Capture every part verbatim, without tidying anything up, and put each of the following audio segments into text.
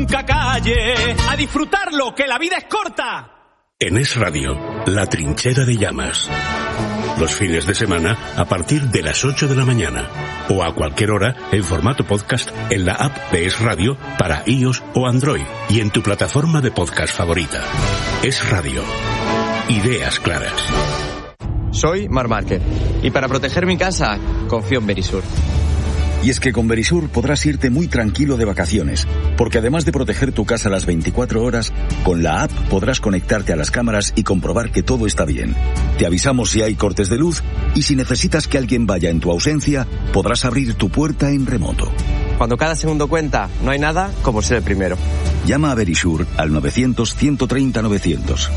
nunca calle. A disfrutarlo, que la vida es corta. En Es Radio, La Trinchera de Llamas. Los fines de semana a partir de las ocho de la mañana. O a cualquier hora en formato podcast en la app de Es Radio para iOS o Android y en tu plataforma de podcast favorita. Es Radio. Ideas claras. Soy Marc Márquez y para proteger mi casa confío en Verisur. Y es que con Verisur podrás irte muy tranquilo de vacaciones, porque además de proteger tu casa las veinticuatro horas, con la app podrás conectarte a las cámaras y comprobar que todo está bien. Te avisamos si hay cortes de luz y si necesitas que alguien vaya en tu ausencia, podrás abrir tu puerta en remoto. Cuando cada segundo cuenta, no hay nada como ser el primero. Llama a Verisur al novecientos, ciento treinta, novecientos.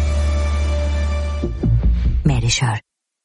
Verisur.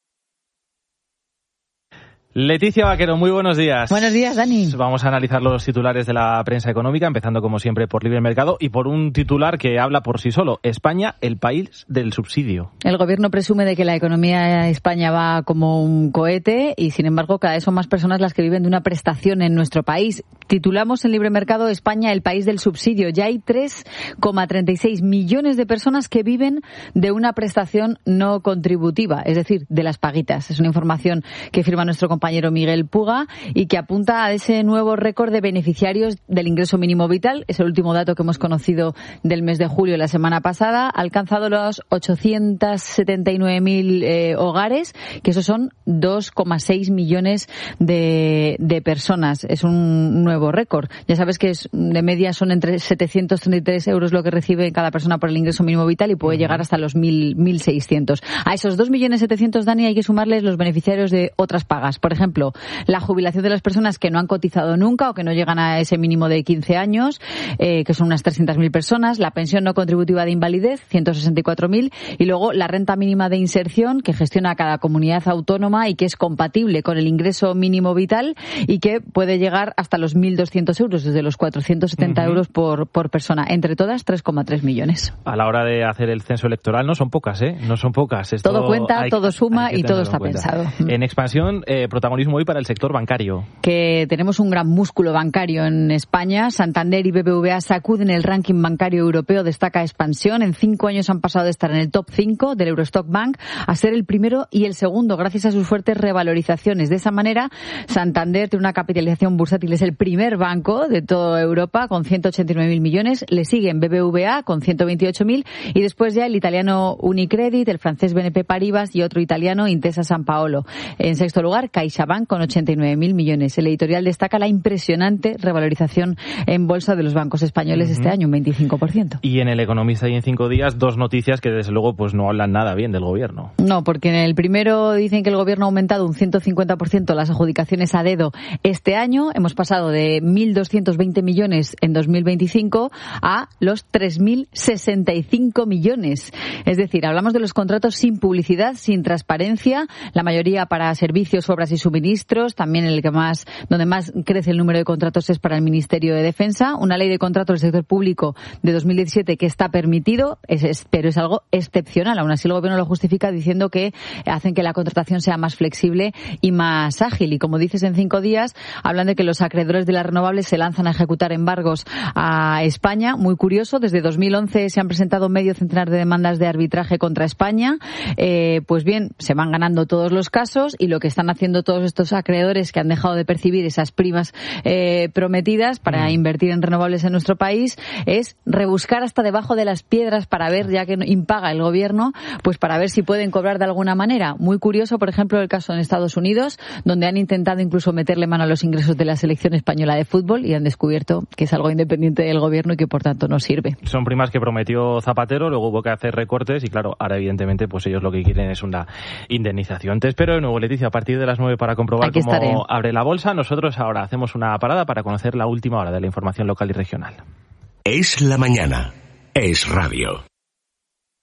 Leticia Vaquero, muy buenos días. Buenos días, Dani. Vamos a analizar los titulares de la prensa económica, empezando como siempre por Libre Mercado y por un titular que habla por sí solo. España, el país del subsidio. El gobierno presume de que la economía de España va como un cohete y, sin embargo, cada vez son más personas las que viven de una prestación en nuestro país. Titulamos en Libre Mercado España, el país del subsidio. Ya hay tres coma treinta y seis millones de personas que viven de una prestación no contributiva, es decir, de las paguitas. Es una información que firma nuestro compañero compañero Miguel Puga y que apunta a ese nuevo récord de beneficiarios del ingreso mínimo vital. Es el último dato que hemos conocido del mes de julio, la semana pasada. Ha alcanzado los ochocientos setenta y nueve mil eh, hogares, que esos son dos coma seis millones de, de personas. Es un nuevo récord. Ya sabes que es, de media son entre setecientos treinta y tres euros lo que recibe cada persona por el ingreso mínimo vital y puede uh-huh. llegar hasta los mil seiscientos. A esos dos millones setecientos, Dani, hay que sumarles los beneficiarios de otras pagas. Por ejemplo, la jubilación de las personas que no han cotizado nunca o que no llegan a ese mínimo de quince años, eh, que son unas trescientas mil personas, la pensión no contributiva de invalidez, ciento sesenta y cuatro mil, y luego la renta mínima de inserción que gestiona cada comunidad autónoma y que es compatible con el ingreso mínimo vital y que puede llegar hasta los mil doscientos euros, desde los cuatrocientos setenta uh-huh. euros por, por persona. Entre todas, tres coma tres millones. A la hora de hacer el censo electoral no son pocas, ¿eh? No son pocas. Esto todo cuenta, hay, todo suma y todo está cuenta. pensado. En expansión, eh, protagonismo hoy para el sector bancario. Que tenemos un gran músculo bancario en España. Santander y B B V A sacuden el ranking bancario europeo, destaca expansión. En cinco años han pasado de estar en el top cinco del Eurostock Bank a ser el primero y el segundo, gracias a sus fuertes revalorizaciones. De esa manera, Santander tiene una capitalización bursátil, es el primer banco de toda Europa con ciento ochenta y nueve mil millones. Le siguen B B V A con ciento veintiocho mil y después ya el italiano Unicredit, el francés B N P Paribas y otro italiano Intesa Sanpaolo. En sexto lugar, CaixaBank con ochenta y nueve mil millones. El editorial destaca la impresionante revalorización en bolsa de los bancos españoles uh-huh. este año, un veinticinco por ciento. Y en El Economista y en cinco días, dos noticias que desde luego pues no hablan nada bien del gobierno. No, porque en el primero dicen que el gobierno ha aumentado un ciento cincuenta por ciento las adjudicaciones a dedo este año. Hemos pasado de mil doscientos veinte millones en dos mil veinticinco a los tres mil sesenta y cinco millones. Es decir, hablamos de los contratos sin publicidad, sin transparencia, la mayoría para servicios, obras y suministros. También el que más, donde más crece el número de contratos es para el Ministerio de Defensa. Una ley de contratos del sector público de dos mil diecisiete que está permitido, es, es, pero es algo excepcional. Aún así el gobierno lo justifica diciendo que hacen que la contratación sea más flexible y más ágil. Y como dices, en cinco días hablan de que los acreedores de las renovables se lanzan a ejecutar embargos a España. Muy curioso, desde dos mil once se han presentado medio centenar de demandas de arbitraje contra España. Eh, pues bien, se van ganando todos los casos y lo que están haciendo todos estos acreedores que han dejado de percibir esas primas eh, prometidas para mm. invertir en renovables en nuestro país es rebuscar hasta debajo de las piedras para ver, ya que impaga el gobierno, pues para ver si pueden cobrar de alguna manera. Muy curioso, por ejemplo, el caso en Estados Unidos, donde han intentado incluso meterle mano a los ingresos de la selección española de fútbol y han descubierto que es algo independiente del gobierno y que por tanto no sirve. Son primas que prometió Zapatero, luego hubo que hacer recortes y claro, ahora evidentemente pues ellos lo que quieren es una indemnización. Te espero de nuevo, Leticia, a partir de las nueve para comprobar Aquí cómo estaré. abre la bolsa. Nosotros ahora hacemos una parada para conocer la última hora de la información local y regional. Es la mañana. Es radio.